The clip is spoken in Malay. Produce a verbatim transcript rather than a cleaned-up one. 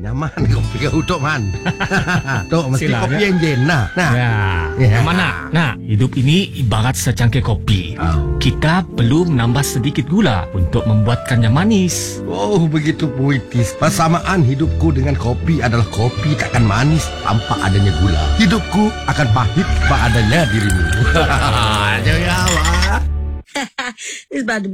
Nyaman kopi kau Tok Man. Tok, mesti Silakan. kopi yang jen nah. Nah. Ya, Ya. mana? Nah, hidup ini ibarat secangkir kopi. Oh. Kita perlu menambah sedikit gula untuk membuatkannya manis. Oh, begitu puitis. Persamaan hidupku dengan kopi adalah kopi takkan manis tanpa adanya gula. Hidupku akan pahit tanpa adanya dirimu. Jaya, Wak. It's about to